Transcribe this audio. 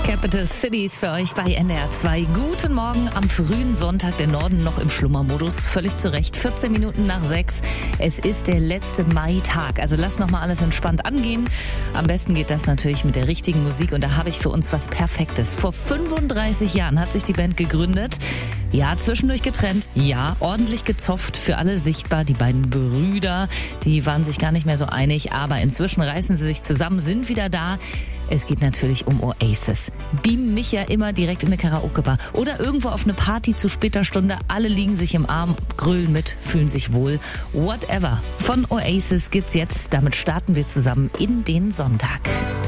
Capital Cities für euch bei NDR 2. Guten Morgen am frühen Sonntag, der Norden noch im Schlummermodus. Völlig zu Recht, 14 Minuten nach 6. Es ist der letzte Mai-Tag, also lass noch mal alles entspannt angehen. Am besten geht das natürlich mit der richtigen Musik und da habe ich für uns was Perfektes. Vor 35 Jahren hat sich die Band gegründet. Ja, zwischendurch getrennt, ja, ordentlich gezopft, für alle sichtbar. Die beiden Brüder, die waren sich gar nicht mehr so einig, aber inzwischen reißen sie sich zusammen, sind wieder da. Es geht natürlich um Oasis. Beamen mich ja immer direkt in eine Karaoke-Bar oder irgendwo auf eine Party zu später Stunde. Alle liegen sich im Arm, grölen mit, fühlen sich wohl. Whatever. Von Oasis gibt's jetzt. Damit starten wir zusammen in den Sonntag.